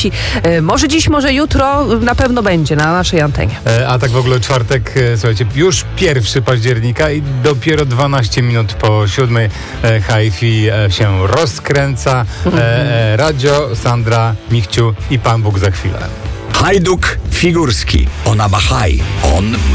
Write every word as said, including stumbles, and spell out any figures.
Może dziś, może jutro na pewno będzie na naszej antenie. A tak w ogóle czwartek, słuchajcie, już pierwszego października i dopiero dwanaście minut po siódmej Hi-Fi się rozkręca. E, Radio, Sandra, Michciu i Pan Bóg za chwilę. Hajduk Figurski. Ona ma haj. On